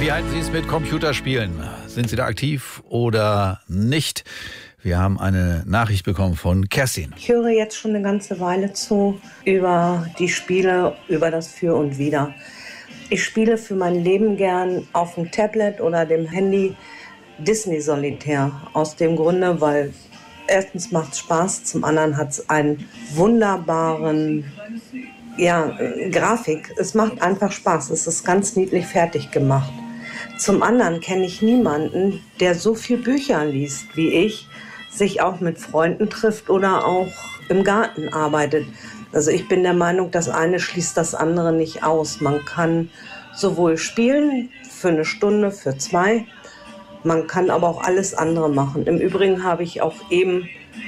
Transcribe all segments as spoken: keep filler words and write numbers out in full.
Wie halten Sie es mit Computerspielen? Sind Sie da aktiv oder nicht? Wir haben eine Nachricht bekommen von Kerstin. Ich höre jetzt schon eine ganze Weile zu über die Spiele, über das Für und Wider. Ich spiele für mein Leben gern auf dem Tablet oder dem Handy Disney Solitär. Aus dem Grunde, weil erstens macht es Spaß, zum anderen hat es einen wunderbaren ja, Grafik. Es macht einfach Spaß. Es ist ganz niedlich fertig gemacht. Zum anderen kenne ich niemanden, der so viel Bücher liest wie ich, sich auch mit Freunden trifft oder auch im Garten arbeitet. Also ich bin der Meinung, das eine schließt das andere nicht aus. Man kann sowohl spielen für eine Stunde, für zwei, man kann aber auch alles andere machen. Im Übrigen habe ich auch eben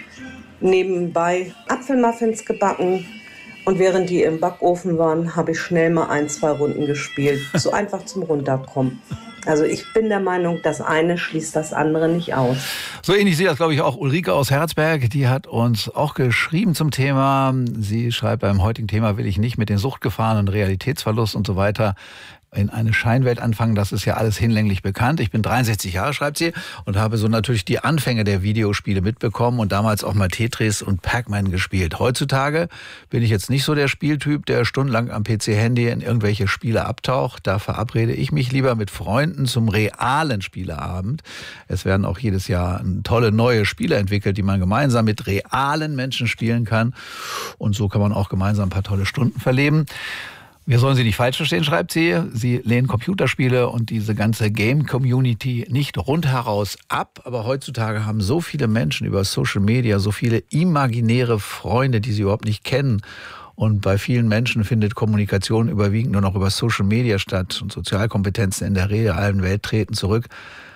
nebenbei Apfelmuffins gebacken. Und während die im Backofen waren, habe ich schnell mal ein, zwei Runden gespielt. So einfach zum Runterkommen. Also ich bin der Meinung, das eine schließt das andere nicht aus. So ähnlich sieht das, glaube ich, auch Ulrike aus Herzberg. Die hat uns auch geschrieben zum Thema. Sie schreibt, beim heutigen Thema will ich nicht mit den Suchtgefahren und Realitätsverlust und so weiter in eine Scheinwelt anfangen. Das ist ja alles hinlänglich bekannt. Ich bin dreiundsechzig Jahre, schreibt sie, und habe so natürlich die Anfänge der Videospiele mitbekommen und damals auch mal Tetris und Pac-Man gespielt. Heutzutage bin ich jetzt nicht so der Spieltyp, der stundenlang am P C-Handy in irgendwelche Spiele abtaucht. Da verabrede ich mich lieber mit Freunden zum realen Spieleabend. Es werden auch jedes Jahr tolle neue Spiele entwickelt, die man gemeinsam mit realen Menschen spielen kann. Und so kann man auch gemeinsam ein paar tolle Stunden verleben. Wir sollen Sie nicht falsch verstehen, schreibt sie. Sie lehnen Computerspiele und diese ganze Game-Community nicht rundheraus ab. Aber heutzutage haben so viele Menschen über Social Media so viele imaginäre Freunde, die sie überhaupt nicht kennen. Und bei vielen Menschen findet Kommunikation überwiegend nur noch über Social Media statt. Und Sozialkompetenzen in der realen Welt treten zurück.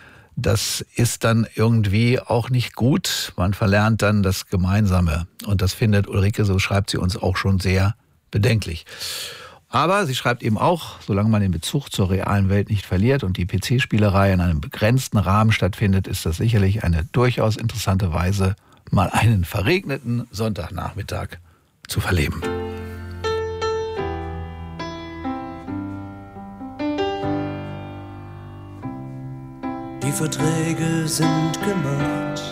Das ist dann irgendwie auch nicht gut. Man verlernt dann das Gemeinsame. Und das findet Ulrike, so schreibt sie uns, auch schon sehr bedenklich. Aber sie schreibt eben auch, solange man den Bezug zur realen Welt nicht verliert und die P C-Spielerei in einem begrenzten Rahmen stattfindet, ist das sicherlich eine durchaus interessante Weise, mal einen verregneten Sonntagnachmittag zu verleben. Die Verträge sind gemacht.